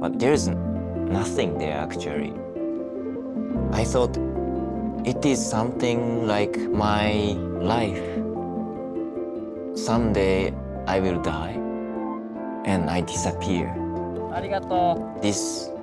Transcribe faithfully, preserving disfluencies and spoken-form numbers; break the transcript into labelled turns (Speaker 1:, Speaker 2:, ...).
Speaker 1: but there's nothing there actually. I thought it is something like my life. Someday I will die and I disappear.
Speaker 2: Arigato.
Speaker 1: This